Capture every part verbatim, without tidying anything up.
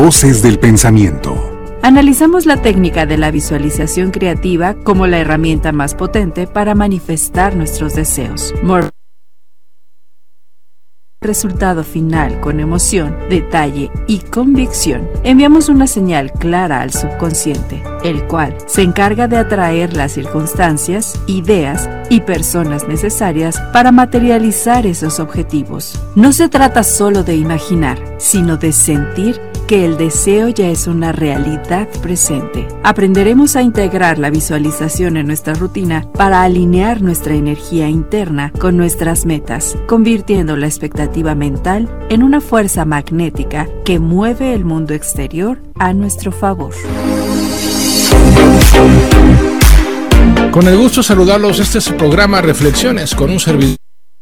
Voces del pensamiento. Analizamos la técnica de la visualización creativa como la herramienta más potente para manifestar nuestros deseos. More resultado final con emoción, detalle y convicción, enviamos una señal clara al subconsciente, el cual se encarga de atraer las circunstancias, ideas y personas necesarias para materializar esos objetivos. No se trata solo de imaginar, sino de sentir que el deseo ya es una realidad presente. Aprenderemos a integrar la visualización en nuestra rutina para alinear nuestra energía interna con nuestras metas, convirtiendo la expectativa mental en una fuerza magnética que mueve el mundo exterior a nuestro favor. Con el gusto de saludarlos, este es el programa Reflexiones con un servidor.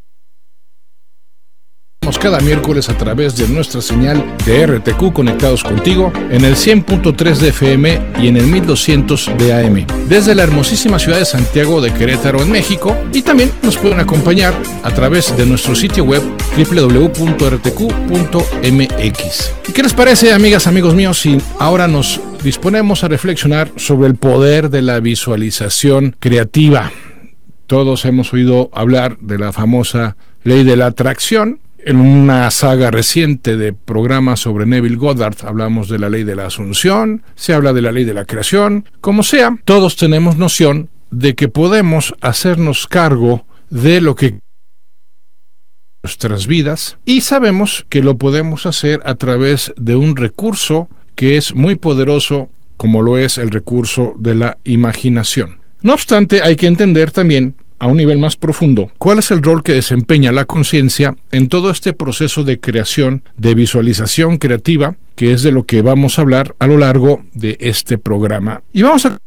Cada miércoles a través de nuestra señal de R T Q conectados contigo en el cien punto tres de F M y en el mil doscientos de A M desde la hermosísima ciudad de Santiago de Querétaro en México, y también nos pueden acompañar a través de nuestro sitio web doble u doble u doble u punto r t q punto m x. ¿Y qué les parece, amigas, amigos míos, si ahora nos disponemos a reflexionar sobre el poder de la visualización creativa? Todos hemos oído hablar de la famosa ley de la atracción. En una saga reciente de programas sobre Neville Goddard hablamos de la ley de la asunción, se habla de la ley de la creación. Como sea, todos tenemos noción de que podemos hacernos cargo de lo que nuestras vidas, y sabemos que lo podemos hacer a través de un recurso que es muy poderoso, como lo es el recurso de la imaginación. No obstante, hay que entender también, a un nivel más profundo, cuál es el rol que desempeña la conciencia en todo este proceso de creación, de visualización creativa, que es de lo que vamos a hablar a lo largo de este programa. Y vamos a...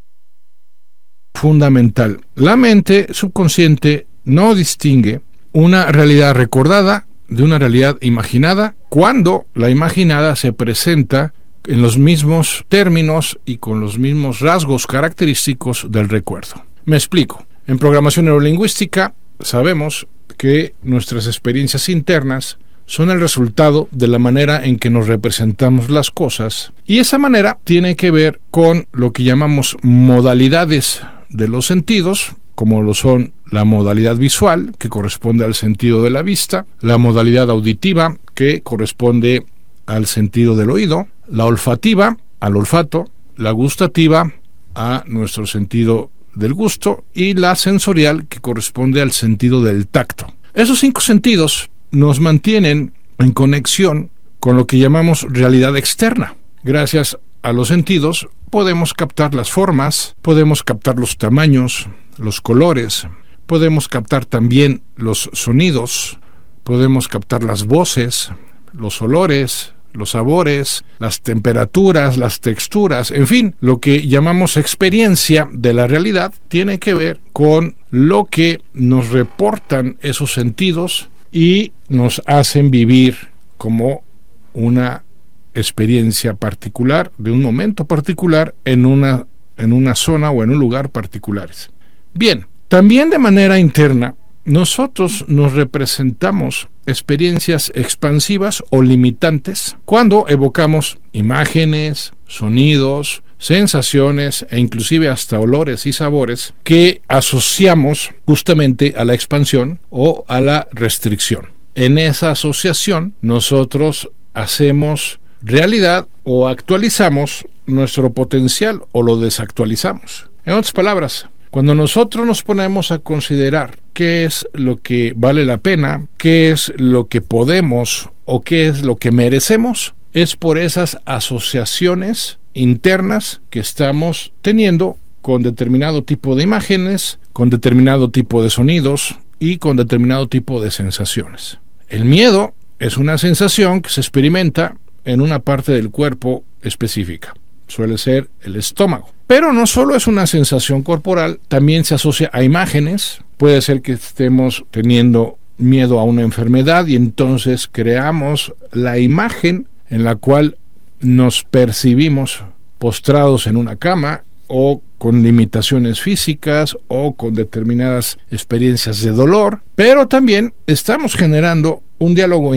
Fundamental. La mente subconsciente no distingue una realidad recordada de una realidad imaginada cuando la imaginada se presenta en los mismos términos y con los mismos rasgos característicos del recuerdo. Me explico. En programación neurolingüística sabemos que nuestras experiencias internas son el resultado de la manera en que nos representamos las cosas, y esa manera tiene que ver con lo que llamamos modalidades de los sentidos, como lo son la modalidad visual, que corresponde al sentido de la vista, la modalidad auditiva, que corresponde al sentido del oído, la olfativa, al olfato, la gustativa, a nuestro sentido del gusto, y la sensorial, que corresponde al sentido del tacto. Esos cinco sentidos nos mantienen en conexión con lo que llamamos realidad externa. Gracias a los sentidos podemos captar las formas, podemos captar los tamaños, los colores, podemos captar también los sonidos, podemos captar las voces, los olores, los sabores, las temperaturas, las texturas, en fin, lo que llamamos experiencia de la realidad tiene que ver con lo que nos reportan esos sentidos y nos hacen vivir como una experiencia particular de un momento particular en una, en una zona o en un lugar particulares. Bien, también de manera interna, nosotros nos representamos experiencias expansivas o limitantes cuando evocamos imágenes, sonidos, sensaciones e inclusive hasta olores y sabores que asociamos justamente a la expansión o a la restricción. En esa asociación nosotros hacemos realidad o actualizamos nuestro potencial o lo desactualizamos. En otras palabras, cuando nosotros nos ponemos a considerar qué es lo que vale la pena, qué es lo que podemos o qué es lo que merecemos, es por esas asociaciones internas que estamos teniendo con determinado tipo de imágenes, con determinado tipo de sonidos y con determinado tipo de sensaciones. El miedo es una sensación que se experimenta en una parte del cuerpo específica. Suele ser el estómago. Pero no solo es una sensación corporal, también se asocia a imágenes. Puede ser que estemos teniendo miedo a una enfermedad y entonces creamos la imagen en la cual nos percibimos postrados en una cama o con limitaciones físicas o con determinadas experiencias de dolor, pero también estamos generando un diálogo